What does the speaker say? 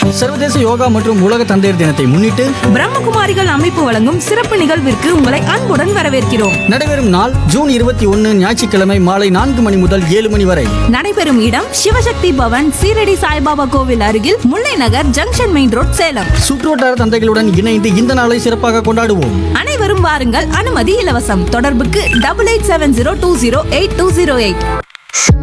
சர்வதேச யோகா மற்றும் உலக தந்தையர் தினத்தை முன்னிட்டு பிரம்மகுமாரிகள் அமைப்பு வழங்கும் சிறப்பு நிகழ்விற்கு உங்களை அன்புடன் வரவேற்கிறோம். நடைபெறும் நாள் ஜூன் 21 ஞாயிற்றுக்கிழமை மாலை 4 மணி முதல் 7 மணி வரை. நடைபெறும் இடம் சிவசக்தி பவன், சீரடி சாய்பாபா கோவில் அருகில், முல்லை நகர் ஜங்ஷன் மெயின் ரோட், சேலம். சுற்றுவட்டார தந்தைகளுடன் இணைந்து இந்த நாளை சிறப்பாக கொண்டாடுவோம். அனைவரும் வாருங்கள், அனுமதி இலவசம். தொடர்புக்கு 8870208208.